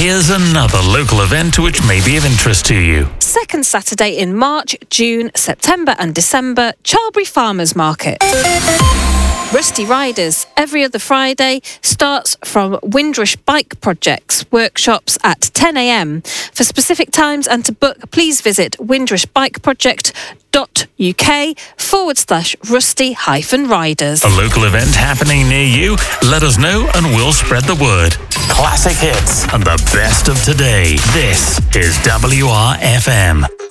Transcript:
Here's another local event which may be of interest to you. Second Saturday in March, June, September and December, Charlbury Farmers Market. Rusty Riders, every other Friday, starts from Windrush Bike Projects workshops at 10 a.m. For specific times and to book, please visit windrushbikeproject.uk/rusty-riders. A local event happening near you? Let us know and we'll spread the word. Classic hits and the best of today. This is WRFM.